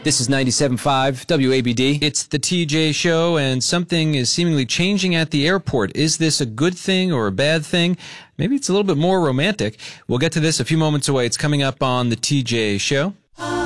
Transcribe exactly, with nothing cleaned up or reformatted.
This is ninety-seven point five W A B D. It's the T J Show, and something is seemingly changing at the airport. Is this a good thing or a bad thing? Maybe it's a little bit more romantic. We'll get to this a few moments away. It's coming up on the T J Show.